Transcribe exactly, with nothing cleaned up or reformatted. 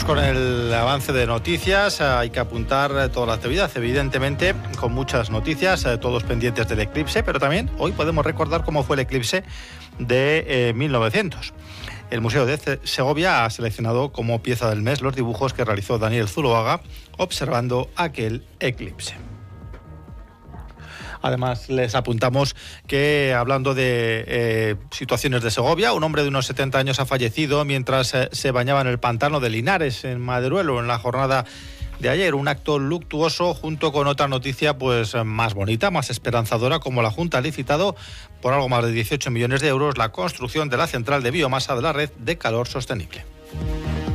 con el avance de noticias. Hay que apuntar toda la actividad, evidentemente, con muchas noticias, todos pendientes del eclipse, pero también hoy podemos recordar cómo fue el eclipse de eh, mil novecientos. El Museo de Segovia ha seleccionado como pieza del mes los dibujos que realizó Daniel Zuloaga observando aquel eclipse. Además, les apuntamos que, hablando de eh, situaciones de Segovia, un hombre de unos setenta años ha fallecido mientras eh, se bañaba en el pantano de Linares, en Maderuelo, en la jornada de ayer. Un acto luctuoso junto con otra noticia pues más bonita, más esperanzadora, como la Junta ha licitado por algo más de dieciocho millones de euros la construcción de la central de biomasa de la red de calor sostenible.